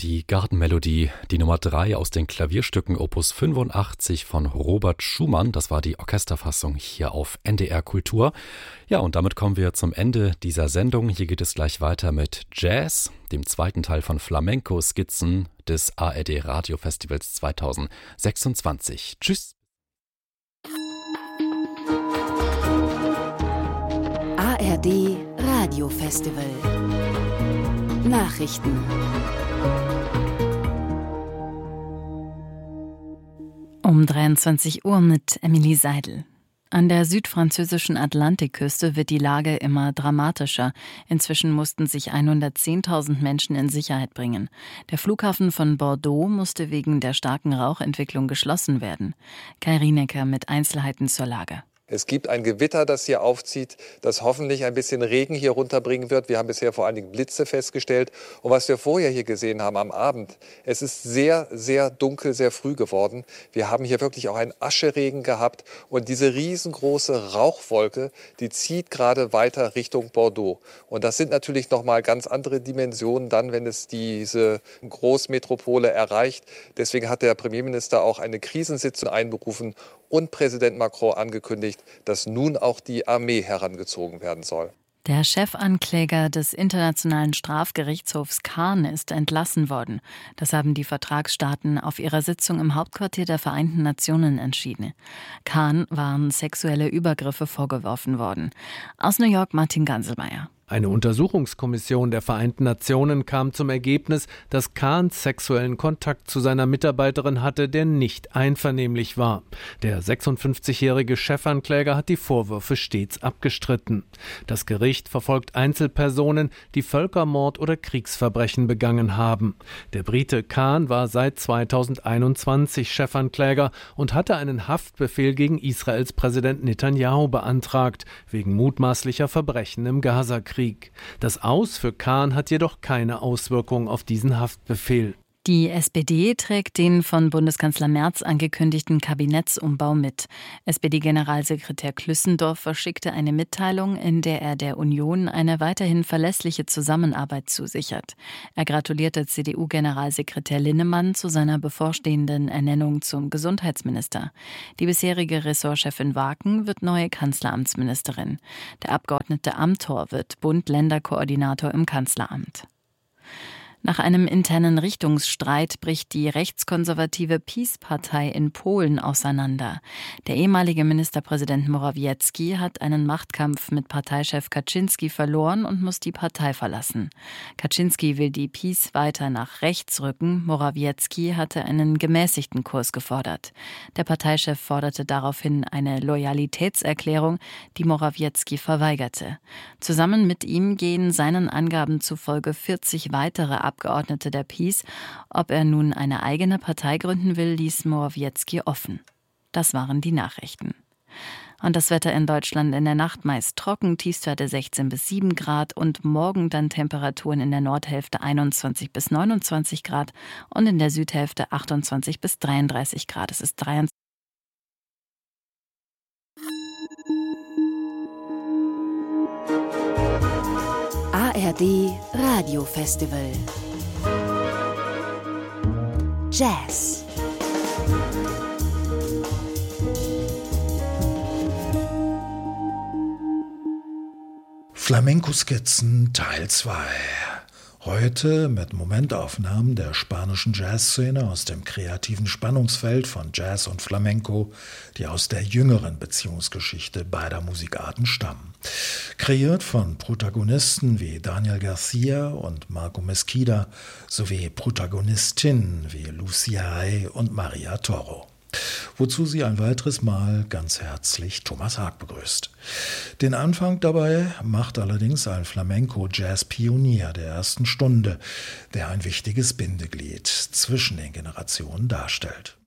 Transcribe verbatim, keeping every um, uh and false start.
die Gartenmelodie, die Nummer drei aus den Klavierstücken Opus fünfundachtzig von Robert Schumann. Das war die Orchesterfassung hier auf N D R Kultur. Ja, und damit kommen wir zum Ende dieser Sendung. Hier geht es gleich weiter mit Jazz, dem zweiten Teil von Flamenco-Skizzen des A R D Radiofestivals zweitausendsechsundzwanzig. Tschüss. A R D Radiofestival Nachrichten. Um dreiundzwanzig Uhr mit Emily Seidel. An der südfranzösischen Atlantikküste wird die Lage immer dramatischer. Inzwischen mussten sich hundertzehntausend Menschen in Sicherheit bringen. Der Flughafen von Bordeaux musste wegen der starken Rauchentwicklung geschlossen werden. Kai Rienecker mit Einzelheiten zur Lage. Es gibt ein Gewitter, das hier aufzieht, das hoffentlich ein bisschen Regen hier runterbringen wird. Wir haben bisher vor allen Dingen Blitze festgestellt. Und was wir vorher hier gesehen haben am Abend, es ist sehr, sehr dunkel, sehr früh geworden. Wir haben hier wirklich auch einen Ascheregen gehabt. Und diese riesengroße Rauchwolke, die zieht gerade weiter Richtung Bordeaux. Und das sind natürlich nochmal ganz andere Dimensionen dann, wenn es diese Großmetropole erreicht. Deswegen hat der Premierminister auch eine Krisensitzung einberufen und Präsident Macron angekündigt, dass nun auch die Armee herangezogen werden soll. Der Chefankläger des Internationalen Strafgerichtshofs Khan ist entlassen worden. Das haben die Vertragsstaaten auf ihrer Sitzung im Hauptquartier der Vereinten Nationen entschieden. Khan waren sexuelle Übergriffe vorgeworfen worden. Aus New York Martin Ganselmeier. Eine Untersuchungskommission der Vereinten Nationen kam zum Ergebnis, dass Khan sexuellen Kontakt zu seiner Mitarbeiterin hatte, der nicht einvernehmlich war. Der sechsundfünfzigjährige Chefankläger hat die Vorwürfe stets abgestritten. Das Gericht verfolgt Einzelpersonen, die Völkermord oder Kriegsverbrechen begangen haben. Der Brite Khan war seit zweitausendeinundzwanzig Chefankläger und hatte einen Haftbefehl gegen Israels Präsident Netanyahu beantragt, wegen mutmaßlicher Verbrechen im Gazakrieg. Das Aus für Khan hat jedoch keine Auswirkung auf diesen Haftbefehl. Die S P D trägt den von Bundeskanzler Merz angekündigten Kabinettsumbau mit. S P D-Generalsekretär Klüssendorf verschickte eine Mitteilung, in der er der Union eine weiterhin verlässliche Zusammenarbeit zusichert. Er gratulierte C D U-Generalsekretär Linnemann zu seiner bevorstehenden Ernennung zum Gesundheitsminister. Die bisherige Ressortchefin Waken wird neue Kanzleramtsministerin. Der Abgeordnete Amthor wird Bund-Länder-Koordinator im Kanzleramt. Nach einem internen Richtungsstreit bricht die rechtskonservative PiS-Partei in Polen auseinander. Der ehemalige Ministerpräsident Morawiecki hat einen Machtkampf mit Parteichef Kaczynski verloren und muss die Partei verlassen. Kaczynski will die PiS weiter nach rechts rücken. Morawiecki hatte einen gemäßigten Kurs gefordert. Der Parteichef forderte daraufhin eine Loyalitätserklärung, die Morawiecki verweigerte. Zusammen mit ihm gehen seinen Angaben zufolge vierzig weitere Abgeordnete der PiS. Ob er nun eine eigene Partei gründen will, ließ Morawiecki offen. Das waren die Nachrichten. Und das Wetter in Deutschland in der Nacht meist trocken, Tiefstwerte sechzehn bis sieben Grad und morgen dann Temperaturen in der Nordhälfte einundzwanzig bis neunundzwanzig Grad und in der Südhälfte achtundzwanzig bis dreiunddreißig Grad. Es ist dreiundzwanzig. A R D Radiofestival Jazz. Flamenco-Skizzen Teil zwei. Heute mit Momentaufnahmen der spanischen Jazzszene aus dem kreativen Spannungsfeld von Jazz und Flamenco, die aus der jüngeren Beziehungsgeschichte beider Musikarten stammen. Kreiert von Protagonisten wie Daniel Garcia und Marco Mesquida sowie Protagonistinnen wie Lucia Rey und Maria Toro. Wozu sie ein weiteres Mal ganz herzlich Thomas Haag begrüßt. Den Anfang dabei macht allerdings ein Flamenco-Jazz-Pionier der ersten Stunde, der ein wichtiges Bindeglied zwischen den Generationen darstellt.